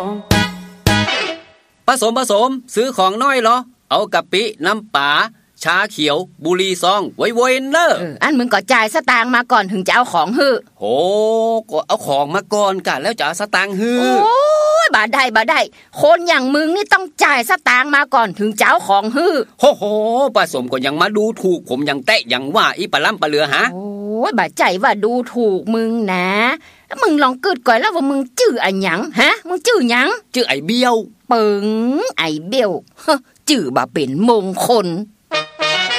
ผสมซื้อของน้อยเหรอเอากะปิน้ำปลาชาเขียวบุหรี่ซองไว้ๆเนอะอันมึงก็จ่ายสตางค์มาก่อนถึงจะเอาของฮื้อโหก็เอาของมาก่อนกะแล้วจะเอาสตางค์ฮื้อโอ้ยบ่ได้คนอย่างมึงนี่ต้องจ่ายสตางค์มาก่อนถึงจะเอาของฮื้อโหผสมก็ยังมาดูถูกผมยังแตะยังว่าอีปะล่ำปะเลือฮะโอ้ยบ่ใจว่าดูถูกมึงนะมึงลองกึดก่อนแล้วว่ามึงชื่ออะหยังฮะมึงชื่อหยังชื่อไอ้เบี้ยวปึ๋งไอ้เบี้ยวชื่อบ่เป็นมงคล